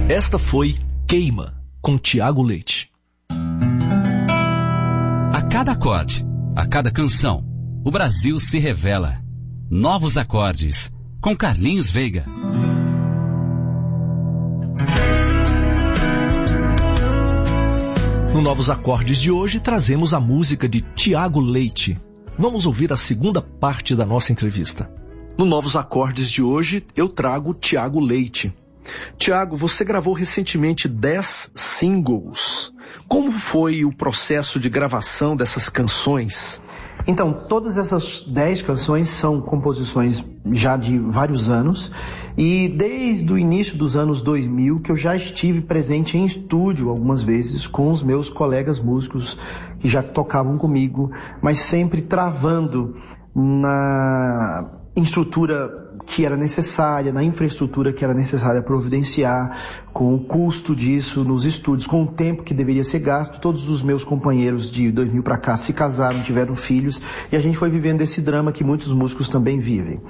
Esta foi Queima, com Tiago Leite. A cada acorde, a cada canção, o Brasil se revela. Novos acordes, com Carlinhos Veiga. No Novos Acordes de hoje, trazemos a música de Tiago Leite. Vamos ouvir a segunda parte da nossa entrevista. No Novos Acordes de hoje, eu trago Tiago Leite. Tiago, você gravou recentemente 10 singles. Como foi o processo de gravação dessas canções? Então, todas essas 10 canções são composições já de vários anos, e desde o início dos anos 2000 que eu já estive presente em estúdio algumas vezes com os meus colegas músicos que já tocavam comigo, mas sempre travando na estrutura que era necessária, na infraestrutura que era necessária providenciar, com o custo disso nos estúdios, com o tempo que deveria ser gasto. Todos os meus companheiros de 2000 para cá se casaram, tiveram filhos, e a gente foi vivendo esse drama que muitos músicos também vivem.